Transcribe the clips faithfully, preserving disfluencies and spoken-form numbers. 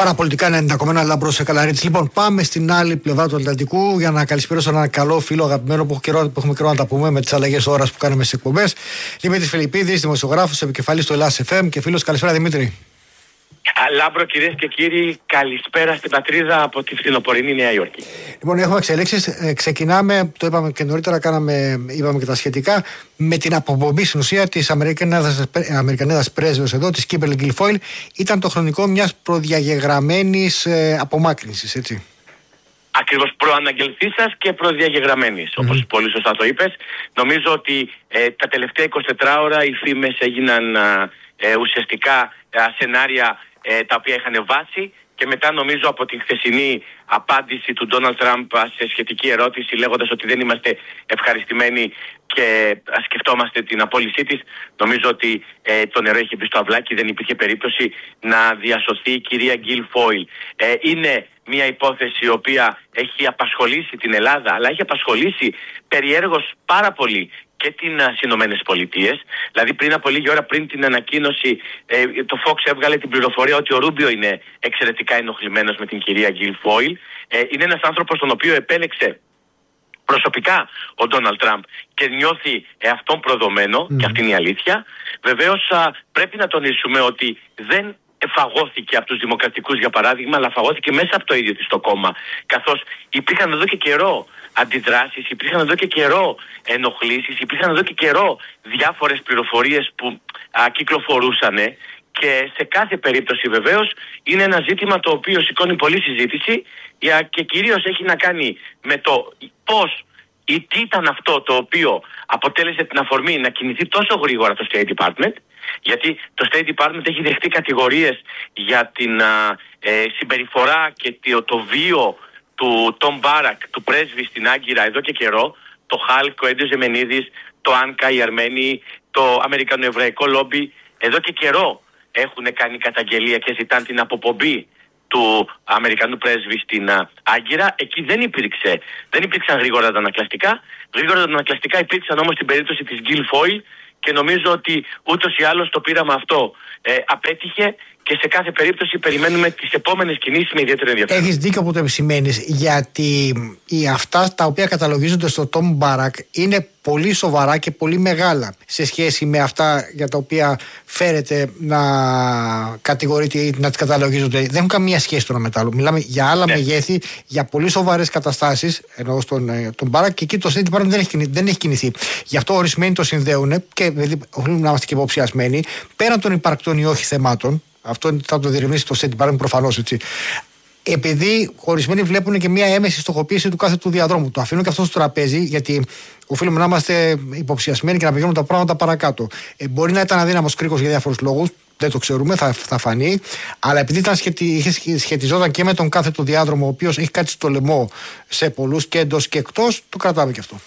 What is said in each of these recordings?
Παραπολιτικά ενενήντα κόμμα ένα Λάμπρος Καλαρίτης. Λοιπόν, πάμε στην άλλη πλευρά του Ατλαντικού για να καλησπερίσω έναν καλό φίλο αγαπημένο που, καιρό, που έχουμε καιρό να τα πούμε με τις αλλαγές ώρας που κάνουμε στις εκπομπές. Δημήτρης Φιλιππίδης, δημοσιογράφος, επικεφαλής του Ελλάς εφ εμ και φίλος. Καλησπέρα, Δημήτρη. Λάμπρο, κυρίες και κύριοι, καλησπέρα στην πατρίδα από τη φθινοπορεινή Νέα Υόρκη. Λοιπόν, έχουμε εξελίξεις. Ε, ξεκινάμε, το είπαμε και νωρίτερα, κάναμε, είπαμε και τα σχετικά, με την αποπομπή στην ουσία της Αμερικανέδας πρέσβεως εδώ, της Κίμπερλι Γκίλφοιλ. Ήταν το χρονικό μιας προδιαγεγραμμένης ε, απομάκρυνσης, έτσι. Ακριβώς, προαναγγελθήσας και προδιαγεγραμμένης, mm-hmm. όπως πολύ σωστά το είπες. Νομίζω ότι ε, τα τελευταία εικοσιτέσσερις ώρα οι φήμες έγιναν ε, ουσιαστικά ε, σενάρια ε, τα οποία είχαν βάση, και μετά νομίζω από την χθεσινή απάντηση του Ντόναλντ Τραμπ σε σχετική ερώτηση, λέγοντας ότι δεν είμαστε ευχαριστημένοι και σκεφτόμαστε την απόλυσή της, νομίζω ότι ε, το νερό είχε μπει στο αυλάκι, δεν υπήρχε περίπτωση να διασωθεί η κυρία Γκίλφοιλ. Ε, είναι μια υπόθεση η οποία έχει απασχολήσει την Ελλάδα, αλλά έχει απασχολήσει περιέργως πάρα πολύ και τις Ηνωμένες Πολιτείες. Δηλαδή πριν από λίγη ώρα πριν την ανακοίνωση, ε, το Fox έβγαλε την πληροφορία ότι ο Ρούμπιο είναι εξαιρετικά ενοχλημένος με την κυρία Γκίλφοιλ. Ε, είναι ένας άνθρωπος τον οποίο επέλεξε προσωπικά ο Ντόναλντ Τραμπ και νιώθει εαυτόν προδομένο, mm. και αυτή είναι η αλήθεια. Βεβαίως α, πρέπει να τονίσουμε ότι δεν φαγώθηκε από τους δημοκρατικούς, για παράδειγμα, αλλά φαγώθηκε μέσα από το ίδιο της το κόμμα, καθώς υπήρχαν εδώ και καιρό αντιδράσεις, υπήρχαν εδώ και καιρό ενοχλήσεις, υπήρχαν εδώ και καιρό διάφορες πληροφορίες που α, κυκλοφορούσαν, και σε κάθε περίπτωση βεβαίως είναι ένα ζήτημα το οποίο σηκώνει πολλή συζήτηση και κυρίως έχει να κάνει με το πώς ή τι ήταν αυτό το οποίο αποτέλεσε την αφορμή να κινηθεί τόσο γρήγορα το State Department, γιατί το State Department έχει δεχτεί κατηγορίες για την α, ε, συμπεριφορά και το, το βίο του Τόμ Μπάρακ, του πρέσβη στην Άγκυρα, εδώ και καιρό. Το Χάλκ, ο Έντιο Ζεμενίδης, το Άνκα, οι Αρμένοι, το Αμερικανοεβραϊκό λόμπι, εδώ και καιρό έχουν κάνει καταγγελία και ζητάνε την αποπομπή του Αμερικανού πρέσβη στην Άγκυρα. Εκεί δεν υπήρξε, δεν υπήρξαν γρήγορα τα ανακλαστικά. Γρήγορα τα ανακλαστικά υπήρξαν όμως στην περίπτωση της Γκίλφοιλ, και νομίζω ότι ούτως ή άλλως το πείραμα αυτό ε, απέτυχε, και σε κάθε περίπτωση περιμένουμε τις επόμενες κινήσεις με ιδιαίτερο ενδιαφέρον. Έχεις δίκιο που το επισημαίνεις, γιατί οι αυτά τα οποία καταλογίζονται στο Τόμ Μπάρακ είναι πολύ σοβαρά και πολύ μεγάλα σε σχέση με αυτά για τα οποία φέρεται να κατηγορείται ή να τις καταλογίζονται. Δεν έχουν καμία σχέση το ένα με το άλλο. Μιλάμε για άλλα ναι. μεγέθη, για πολύ σοβαρές καταστάσεις, ενώ στον τον Μπάρακ, και εκεί το State Department δεν έχει, δεν έχει κινηθεί. Γι' αυτό ορισμένοι το συνδέουν, και δηλαδή οφείλουμε να είμαστε και υποψιασμένοι, πέραν των υπαρκτών ή όχι θεμάτων. Αυτό θα το διερευνήσει το State Department προφανώς, έτσι. Επειδή ορισμένοι βλέπουν και μια έμεση στοχοποίηση του κάθε του διαδρόμου. Το αφήνω και αυτό στο τραπέζι, γιατί οφείλουμε να είμαστε υποψιασμένοι και να πηγαίνουν τα πράγματα παρακάτω. Ε, μπορεί να ήταν αδύναμος κρίκος για διάφορους λόγους, δεν το ξέρουμε, θα, θα φανεί. Αλλά επειδή ήταν σχετι, σχετιζόταν και με τον κάθε του διάδρομο, ο οποίος έχει κάτι στο λαιμό σε πολλούς και εντός και εκτός, το κρατάμε και αυτό.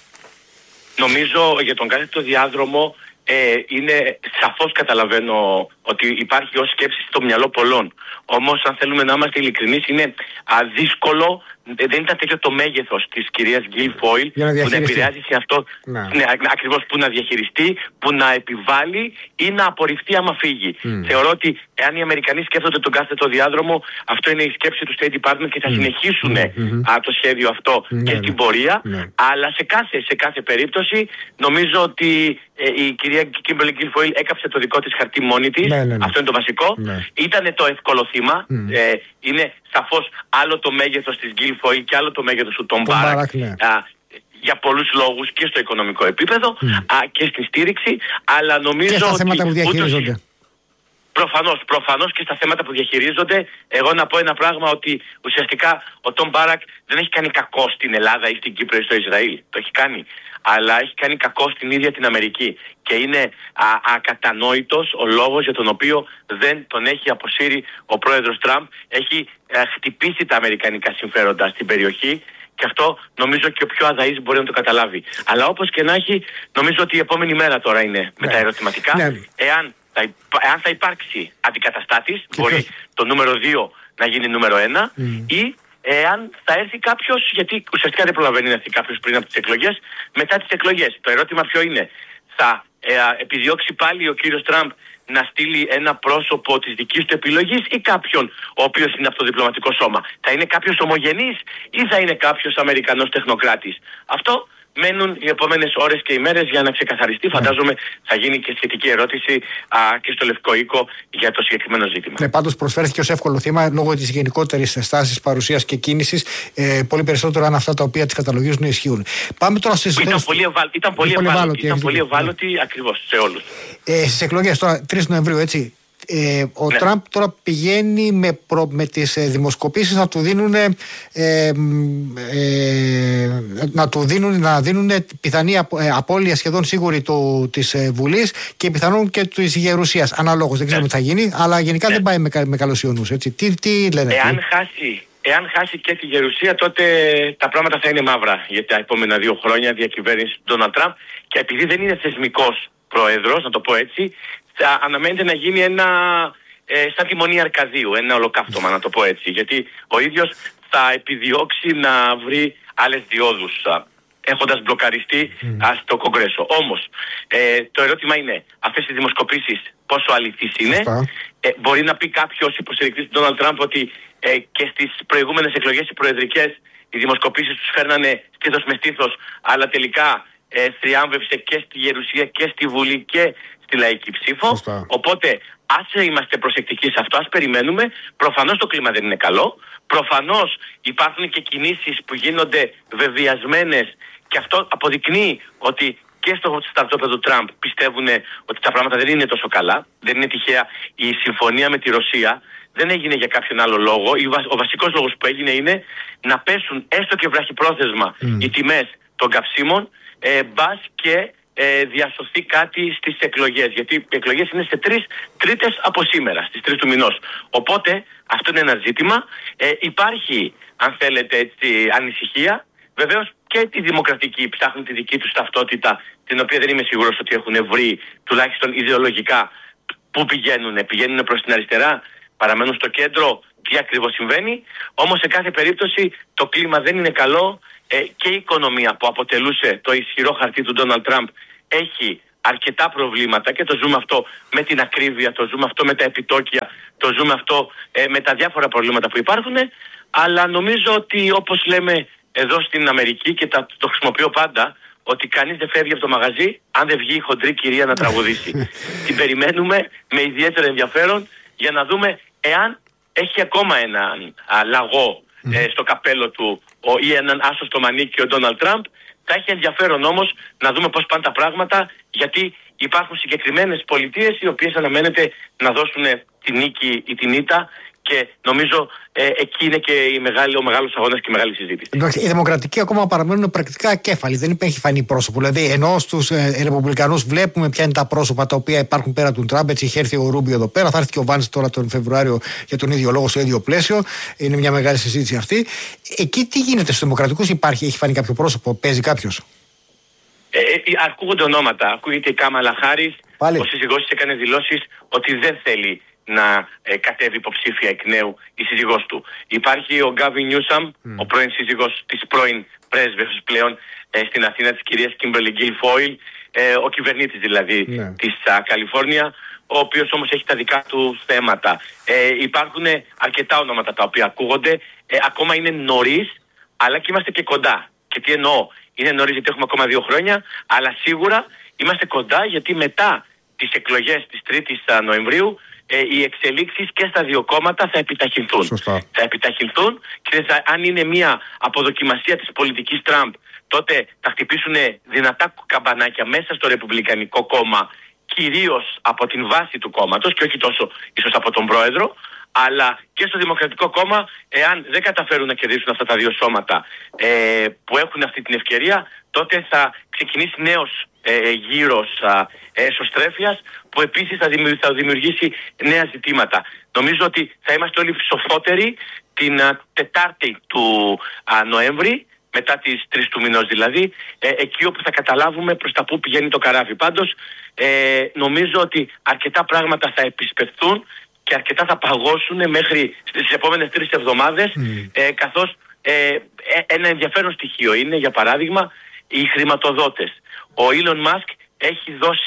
Νομίζω για τον κάθε του διάδρομο. Ε, είναι σαφώς, καταλαβαίνω ότι υπάρχει ως σκέψη στο μυαλό πολλών. Όμως, αν θέλουμε να είμαστε ειλικρινείς, είναι αδύσκολο, δεν ήταν τέτοιο το μέγεθος της κυρίας Γκίλφοιλ που να επηρεάζει σε αυτό, ναι. Ναι, ακριβώς, που να διαχειριστεί, που να επιβάλλει ή να απορριφθεί άμα φύγει. Mm. Θεωρώ ότι εάν οι Αμερικανοί σκέφτονται τον κάθε το διάδρομο, αυτό είναι η σκέψη του State Department και θα mm. συνεχίσουν mm-hmm. α, το σχέδιο αυτό mm. και στην πορεία. Mm. Αλλά σε κάθε, σε κάθε περίπτωση νομίζω ότι ε, η κυρία Κίμπερλι Γκίλφοιλ έκαψε το δικό της χαρτί μόνη της. Ναι, ναι, ναι. Αυτό είναι το βασικό. Ναι. Ήτανε το εύκολο θύμα. Mm. Ε, είναι σαφώς άλλο το μέγεθος της Γκίλφοιλ και άλλο το μέγεθος του Τόμ Μπάρακ. Ναι. Για πολλούς λόγους, και στο οικονομικό επίπεδο mm. α, και στη στήριξη. Αλλά νομίζω και στα ότι θέματα που διαχειρίζονται. Ούτως, προφανώς, προφανώς και στα θέματα που διαχειρίζονται. Εγώ να πω ένα πράγμα, ότι ουσιαστικά ο Τόμ Μπάρακ δεν έχει κάνει κακό στην Ελλάδα ή στην Κύπρο ή στο Ισραήλ. Το έχει κάνει. Αλλά έχει κάνει κακό στην ίδια την Αμερική. Και είναι α, ακατανόητος ο λόγος για τον οποίο δεν τον έχει αποσύρει ο πρόεδρος Τραμπ. Έχει α, χτυπήσει τα αμερικανικά συμφέροντα στην περιοχή. Και αυτό νομίζω και ο πιο αδαής μπορεί να το καταλάβει. Αλλά όπως και να έχει, νομίζω ότι η επόμενη μέρα τώρα είναι ναι. με τα ερωτηματικά. Ναι. Εάν, θα, εάν θα υπάρξει αντικαταστάτης, και μπορεί ποιος? το νούμερο δύο να γίνει νούμερο ένα, mm. ή εάν θα έρθει κάποιος, γιατί ουσιαστικά δεν προλαβαίνει να έρθει κάποιος πριν από τις εκλογές, μετά τις εκλογές. Το ερώτημα ποιο είναι? Θα ε, επιδιώξει πάλι ο κύριος Τραμπ να στείλει ένα πρόσωπο της δικής του επιλογής ή κάποιον ο οποίος είναι από το διπλωματικό σώμα? Θα είναι κάποιος ομογενής ή θα είναι κάποιος Αμερικανός τεχνοκράτης? Αυτό μένουν οι επόμενες ώρες και ημέρες για να ξεκαθαριστεί. Ναι. Φαντάζομαι θα γίνει και σχετική ερώτηση α, και στο Λευκό Οίκο για το συγκεκριμένο ζήτημα. Ναι, πάντως προσφέρθηκε ως εύκολο θύμα λόγω της γενικότερης στάσης, παρουσίας και κίνησης, ε, πολύ περισσότερο αν αυτά τα οποία τις καταλογίζουν ισχύουν. Πάμε τώρα στις. Ήταν πολύ ευάλωτη, ήταν πολύ ευάλωτη, ήταν πολύ ευάλωτη ναι. ακριβώς σε όλους. Ε, στις εκλογές τώρα, τρεις Νοεμβρίου, έτσι. Ε, ο ναι. Τραμπ τώρα πηγαίνει με, προ, με τις ε, δημοσκοπήσεις να του δίνουν ε, ε, να του δίνουν, να δίνουν πιθανή απ, ε, απώλεια σχεδόν σίγουρη του, της ε, Βουλής και πιθανόν και της Γερουσίας αναλόγως, δεν ξέρουμε ναι. τι θα γίνει, αλλά γενικά ναι. δεν πάει με, με καλούς ιονούς, έτσι. Τι, τι λένε εάν χάσει, εάν χάσει και τη Γερουσία, τότε τα πράγματα θα είναι μαύρα για τα επόμενα δύο χρόνια διακυβέρνηση του Ντόναλντ Τραμπ, και επειδή δεν είναι θεσμικός πρόεδρος, να το πω έτσι, θα αναμένεται να γίνει ένα ε, σαν τη Μονή Αρκαδίου, ένα ολοκαύτωμα, να το πω έτσι, γιατί ο ίδιος θα επιδιώξει να βρει άλλες διόδους α, έχοντας μπλοκαριστεί mm. α, στο Κογκρέσο. Όμως ε, το ερώτημα είναι, αυτές οι δημοσκοπήσεις πόσο αληθείς είναι? ε, Μπορεί να πει κάποιος υποστηρικτής του Ντόναλντ Τραμπ ότι ε, και στις προηγούμενες εκλογές οι προεδρικές οι δημοσκοπήσεις τους φέρνανε στήθος με στήθος, αλλά τελικά ε, θριάμβευσε και στη Γερουσία και στη Βουλή και στη λαϊκή ψήφο. Σωστά. Οπότε ας είμαστε προσεκτικοί σε αυτό, ας περιμένουμε. Προφανώς το κλίμα δεν είναι καλό. Προφανώς υπάρχουν και κινήσεις που γίνονται βεβαιασμένες, και αυτό αποδεικνύει ότι και στο στρατόπεδο του Τραμπ πιστεύουν ότι τα πράγματα δεν είναι τόσο καλά. Δεν είναι τυχαία η συμφωνία με τη Ρωσία. Δεν έγινε για κάποιον άλλο λόγο. Ο βασικός λόγος που έγινε είναι να πέσουν έστω και βραχυπρόθεσμα mm. οι τιμές των καυσίμων, ε, μπας και ε, διασωθεί κάτι στις εκλογές. Γιατί οι εκλογές είναι σε τρεις τρίτες από σήμερα, στις τρεις του μηνός. Οπότε αυτό είναι ένα ζήτημα. Ε, υπάρχει, αν θέλετε, έτσι, ανησυχία. Βεβαίως και οι δημοκρατικοί ψάχνουν τη δική τους ταυτότητα, την οποία δεν είμαι σίγουρος ότι έχουν βρει, τουλάχιστον ιδεολογικά, πού πηγαίνουν. Πηγαίνουν προς την αριστερά, παραμένουν στο κέντρο, τι ακριβώς συμβαίνει. Όμως σε κάθε περίπτωση το κλίμα δεν είναι καλό, ε, και η οικονομία που αποτελούσε το ισχυρό χαρτί του Ντόναλντ Τραμπ έχει αρκετά προβλήματα, και το ζούμε αυτό με την ακρίβεια, το ζούμε αυτό με τα επιτόκια, το ζούμε αυτό ε, με τα διάφορα προβλήματα που υπάρχουν. Αλλά νομίζω ότι, όπως λέμε εδώ στην Αμερική, και τα, το χρησιμοποιώ πάντα, ότι κανείς δεν φεύγει από το μαγαζί αν δεν βγει η χοντρή κυρία να τραγουδήσει. Την περιμένουμε με ιδιαίτερο ενδιαφέρον για να δούμε εάν έχει ακόμα έναν α, λαγό ε, στο καπέλο του ο, ή έναν άσο στο μανίκι ο Ντόναλντ Τραμπ. Θα έχει ενδιαφέρον όμως να δούμε πώς πάνε τα πράγματα, γιατί υπάρχουν συγκεκριμένες πολιτείες οι οποίες αναμένεται να δώσουν την νίκη ή την ήττα, και νομίζω ε, εκεί είναι και η μεγάλη, ο μεγάλος αγώνας και η μεγάλη συζήτηση. Εντάξει, οι δημοκρατικοί ακόμα παραμένουν πρακτικά ακέφαλοι. Δεν έχει φανεί πρόσωπο. Δηλαδή, ενώ στους ε, ρεπουμπλικανούς βλέπουμε ποια είναι τα πρόσωπα τα οποία υπάρχουν πέρα του Τραμπ. Έτσι, είχε έρθει ο Ρούμπιο εδώ πέρα, θα έρθει και ο Βάνς τώρα τον Φεβρουάριο για τον ίδιο λόγο, στο ίδιο πλαίσιο. Είναι μια μεγάλη συζήτηση αυτή. Εκεί τι γίνεται στους δημοκρατικούς, υπάρχει, έχει φανεί κάποιο πρόσωπο, παίζει κάποιος? Ε, ε, ακούγονται ονόματα. Ακούγεται η Κάμαλα Χάρις. Ο σύζυγός της έκανε δηλώσεις ότι δεν θέλει να ε, κατέβει υποψήφια εκ νέου η σύζυγός του. Υπάρχει ο Γκάβιν Νιούσαμ, mm. ο πρώην σύζυγος της πρώην πρέσβεως πλέον ε, στην Αθήνα της κυρίας Κίμπερλι Γκίλφόιλ, ε, ο κυβερνήτης δηλαδή yeah. της α, Καλιφόρνια, ο οποίος όμως έχει τα δικά του θέματα. Ε, υπάρχουν αρκετά ονόματα τα οποία ακούγονται. Ε, ακόμα είναι νωρίς, αλλά και είμαστε και κοντά. Και τι εννοώ? Είναι νωρίς γιατί έχουμε ακόμα δύο χρόνια, αλλά σίγουρα είμαστε κοντά, γιατί μετά τις εκλογές της τρίτης Νοεμβρίου Ε, οι εξελίξεις και στα δύο κόμματα θα επιταχυνθούν. Σωστά. Θα επιταχυνθούν, και θα, αν είναι μια αποδοκιμασία της πολιτικής Τραμπ, τότε θα χτυπήσουν δυνατά καμπανάκια μέσα στο Ρεπουμπλικανικό κόμμα, κυρίως από την βάση του κόμματος και όχι τόσο ίσως από τον πρόεδρο, αλλά και στο Δημοκρατικό κόμμα, εάν δεν καταφέρουν να κερδίσουν αυτά τα δύο σώματα ε, που έχουν αυτή την ευκαιρία, τότε θα ξεκινήσει νέος ε, γύρος ε, εσωστρέφειας, που επίσης θα, δημιουργ, θα δημιουργήσει νέα ζητήματα. Νομίζω ότι θα είμαστε όλοι σοφότεροι την α, Τετάρτη του α, Νοέμβρη, μετά τις τρεις του μηνός δηλαδή, ε, εκεί όπου θα καταλάβουμε προς τα που πηγαίνει το καράβι. Πάντως, ε, νομίζω ότι αρκετά πράγματα θα επισπευθούν και αρκετά θα παγώσουν μέχρι στις επόμενες τρεις εβδομάδες, mm. ε, καθώς ε, ένα ενδιαφέρον στοιχείο είναι, για παράδειγμα, οι χρηματοδότες. Ο Elon Musk έχει δώσει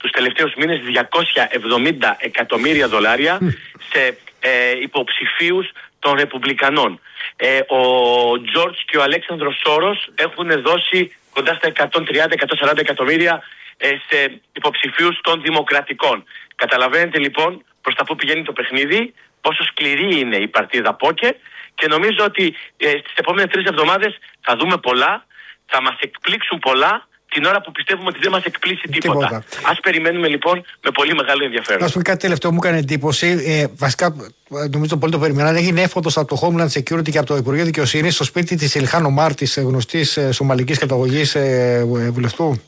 τους τελευταίους μήνες διακόσια εβδομήντα εκατομμύρια δολάρια σε ε, υποψηφίους των Ρεπουμπλικανών. Ε, ο Τζόρτζ και ο Αλέξανδρος Σόρος έχουν δώσει κοντά στα εκατόν τριάντα με εκατόν σαράντα εκατομμύρια ε, σε υποψηφίους των Δημοκρατικών. Καταλαβαίνετε λοιπόν προς τα που πηγαίνει το παιχνίδι, πόσο σκληρή είναι η παρτίδα πόκερ, και νομίζω ότι ε, στις επόμενες τρεις εβδομάδες θα δούμε πολλά, θα μας εκπλήξουν πολλά, την ώρα που πιστεύουμε ότι δεν μας εκπλήσει τίποτα. τίποτα. Ας περιμένουμε λοιπόν με πολύ μεγάλο ενδιαφέρον. Να σου πω κάτι τελευταίο, μου έκανε εντύπωση. Ε, βασικά, νομίζω πολύ το περιμέναν. Έγινε έφοδος από το Homeland Security και από το Υπουργείο Δικαιοσύνης στο σπίτι της Ιλχάν Ομάρ, της γνωστής ε, σομαλικής καταγωγής ε, βουλευτού.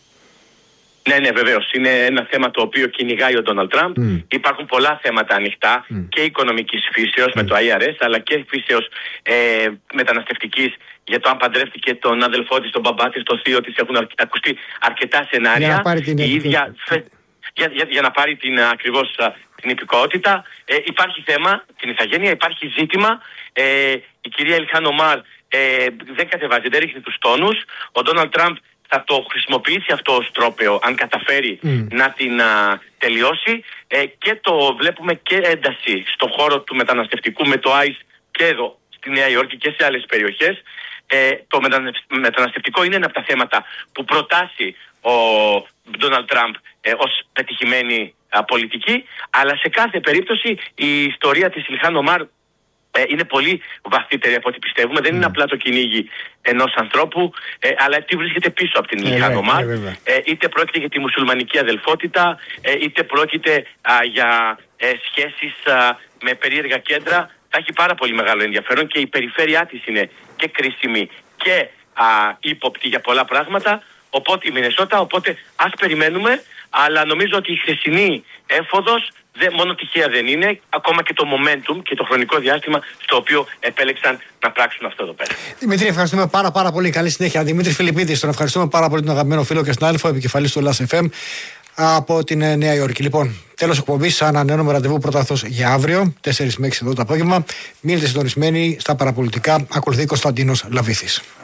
Ναι, ναι, βεβαίως. Είναι ένα θέμα το οποίο κυνηγάει ο Ντόναλντ Τραμπ. Mm. Υπάρχουν πολλά θέματα ανοιχτά mm. και οικονομικής φύσεως mm. με το άι αρ ες, αλλά και φύσεως ε, μεταναστευτικής, για το αν παντρεύτηκε τον αδελφό της, τον μπαμπά της, τον θείο της. Έχουν ακουστεί αρκετά σενάρια. Για να πάρει την, η ίδια, για, για, για να πάρει την, ακριβώς την υπηκότητα. Ε, υπάρχει θέμα, την ηθαγένεια, υπάρχει ζήτημα. Ε, η κυρία Ιλχάν Ομάρ ε, δεν κατεβάζει, δεν ρίχνει τους τόνους. Ο Ντόναλντ Τραμπ θα το χρησιμοποιήσει αυτό ως τρόπαιο αν καταφέρει mm. να την α, τελειώσει, ε, και το βλέπουμε και ένταση στον χώρο του μεταναστευτικού με το άι σι και εδώ στη Νέα Υόρκη και σε άλλες περιοχές. Ε, το μεταναστευτικό είναι ένα από τα θέματα που προτάσει ο Ντόναλντ Τραμπ ε, ως πετυχημένη α, πολιτική, αλλά σε κάθε περίπτωση η ιστορία της Ιλχάν Ομάρ Ε, είναι πολύ βαθύτερη από ό,τι πιστεύουμε. Δεν mm. είναι απλά το κυνήγι ενός ανθρώπου, ε, αλλά τι βρίσκεται πίσω από την Ιλχάν Ομάρ. Ε, είτε πρόκειται για τη μουσουλμανική αδελφότητα, ε, είτε πρόκειται α, για ε, σχέσεις α, με περίεργα κέντρα. Θα έχει πάρα πολύ μεγάλο ενδιαφέρον και η περιφέρειά της είναι και κρίσιμη και α, ύποπτη για πολλά πράγματα. Οπότε η Μινεσότα, οπότε ας περιμένουμε, αλλά νομίζω ότι η χθεσινή έφοδος δεν, μόνο τυχαία δεν είναι, ακόμα και το momentum και το χρονικό διάστημα στο οποίο επέλεξαν να πράξουν αυτό εδώ πέρα. Δημήτρη, ευχαριστούμε πάρα, πάρα πολύ. Καλή συνέχεια. Δημήτρη Φιλιππίδης, τον ευχαριστούμε πάρα πολύ, τον αγαπημένο φίλο και συνάδελφο, επικεφαλής του Ελλάς εφ εμ από την Νέα Υόρκη. Λοιπόν, τέλος εκπομπής, ανανεώνουμε ραντεβού πρώτα για αύριο, τέσσερα με έξι εδώ το απόγευμα. Μείνετε συντονισμένοι στα παραπολιτικά. Ακολουθεί Κωνσταντίνος Λαβίθης.